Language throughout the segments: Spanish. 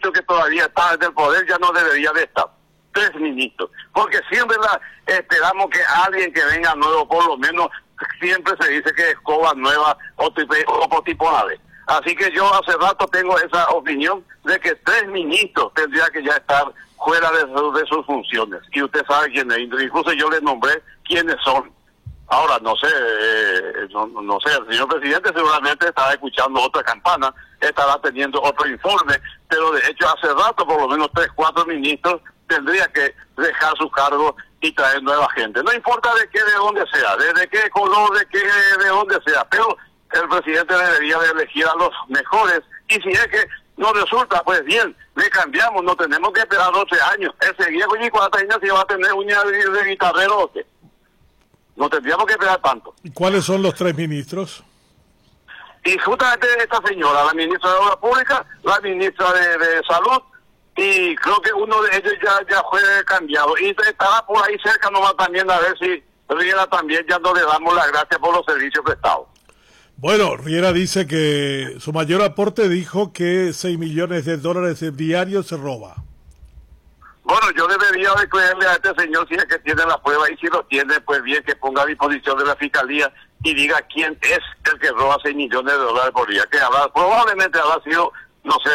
ministro que todavía está en el poder ya no debería de estar. 3 ministros. Porque siempre esperamos que alguien que venga nuevo, por lo menos siempre se dice que escoba nueva o tipo ave. Así que yo hace rato tengo esa opinión de que 3 ministros tendría que ya estar fuera de sus funciones. Y usted sabe quiénes, incluso yo les nombré quiénes son. Ahora, no sé, no sé, el señor presidente seguramente estará escuchando otra campana, estará teniendo otro informe, pero de hecho hace rato por lo menos 3, 4 ministros tendría que dejar su cargo y traer nueva gente. No importa de dónde sea, de qué color, de dónde sea, pero el presidente debería de elegir a los mejores, y si es que no resulta, pues bien, le cambiamos, no tenemos que esperar 12 años. Ese viejo y 40 años si va a tener uñas de guitarrero o qué. No tendríamos que esperar tanto. ¿Y cuáles son los 3 ministros? Y justamente esta señora, la ministra de Obras Públicas, la ministra de Salud, y creo que uno de ellos ya fue cambiado. Y estaba por ahí cerca nomás también, a ver si Riera también ya no le damos las gracias por los servicios prestados. Bueno, Riera dice que su mayor aporte dijo que $6 millones diarios se roba. Bueno, yo debería de creerle a este señor si es que tiene la prueba, y si lo tiene, pues bien, que ponga a disposición de la Fiscalía y diga quién es el que roba $6 millones por día. Que probablemente habrá sido, no sé,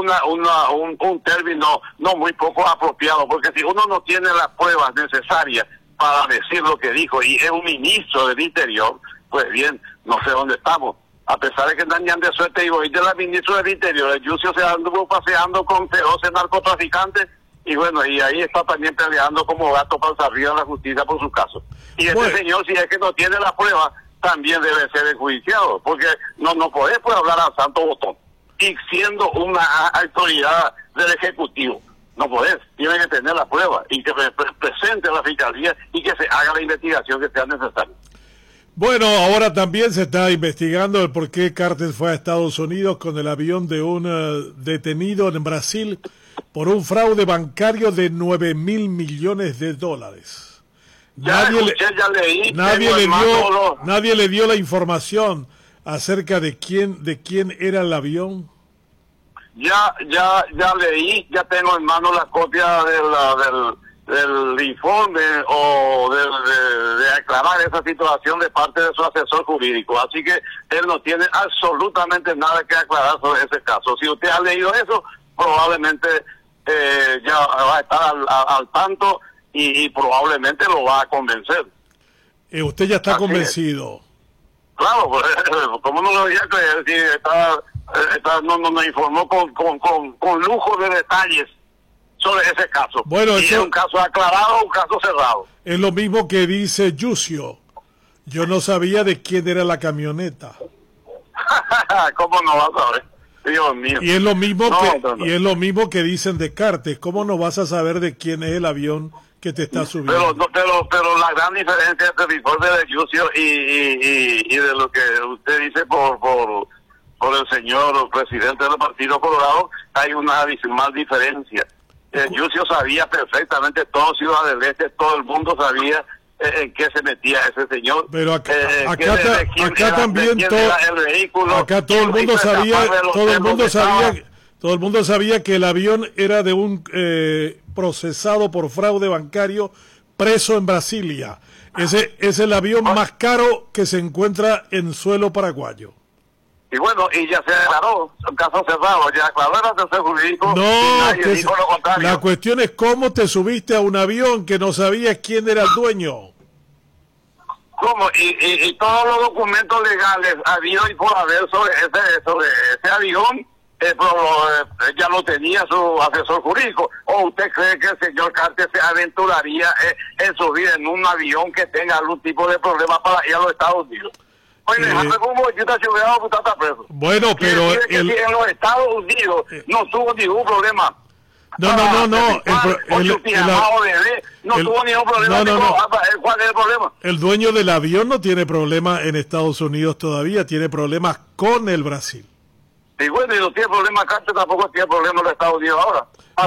un término no muy poco apropiado, porque si uno no tiene las pruebas necesarias para decir lo que dijo, y es un ministro del Interior, pues bien, no sé dónde estamos. A pesar de que andan de suerte, y hoy de la ministra del Interior, el Yucio se anduvo paseando con feroces narcotraficantes, y bueno, y ahí está también peleando como gato panza arriba en la justicia por su caso. Y este señor, si es que no tiene la prueba, también debe ser enjuiciado, porque no podés pues hablar a santo botón, y siendo una autoridad del Ejecutivo. No podés, tiene que tener la prueba, y que presente a la Fiscalía, y que se haga la investigación que sea necesaria. Bueno, ahora también se está investigando el por qué Cartes fue a Estados Unidos con el avión de un detenido en Brasil por un fraude bancario de $9.000 millones. Nadie le dio la información acerca de quién era el avión. Ya leí, ya tengo en mano la copia del informe o de aclarar esa situación de parte de su asesor jurídico. Así que él no tiene absolutamente nada que aclarar sobre ese caso. Si usted ha leído eso, probablemente ya va a estar al tanto y probablemente lo va a convencer. Usted ya está convencido. Claro, pues, ¿cómo no lo voy a creer si nos informó con lujo de detalles sobre ese caso? Bueno, y es un caso aclarado, un caso cerrado. Es lo mismo que dice Yucio. Yo no sabía de quién era la camioneta. ¿Cómo no vas a saber? Dios mío. Y es lo mismo y es lo mismo que dicen de Cartes. ¿Cómo no vas a saber de quién es el avión que te está subiendo? Pero la gran diferencia entre el informe de Yucio y de lo que usted dice por el señor presidente del Partido Colorado, hay una más diferencia. Yucio sabía perfectamente, todo Ciudad del Este, todo el mundo sabía en qué se metía ese señor. Pero acá también todo el mundo sabía que el avión era de un procesado por fraude bancario preso en Brasilia. Ese es el avión más caro que se encuentra en suelo paraguayo. Y bueno, y ya se aclaró, un caso cerrado, ya aclaró el asesor jurídico. No, dijo lo contrario. La cuestión es cómo te subiste a un avión que no sabías quién era el dueño. ¿Cómo? Y todos los documentos legales habido y por haber sobre ese avión, ya lo tenía su asesor jurídico. ¿O usted cree que el señor Cartes se aventuraría en subir en un avión que tenga algún tipo de problema para ir a los Estados Unidos? Oye, bueno, pero si en los Estados Unidos no tuvo ningún problema. No. No tuvo ningún problema. ¿Cuál es el problema? El dueño del avión no tiene problema en Estados Unidos todavía, tiene problemas con el Brasil. Y bueno, y no tiene problema Cartes, tampoco tiene problema en los Estados Unidos ahora.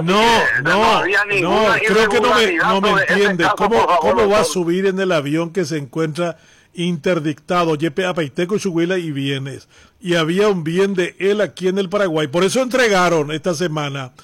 Creo que no me entiende. ¿Cómo va a subir en el avión que se encuentra interdictado, Yepe Apaiteco, Chuhuila y bienes? Y había un bien de él aquí en el Paraguay. Por eso entregaron esta semana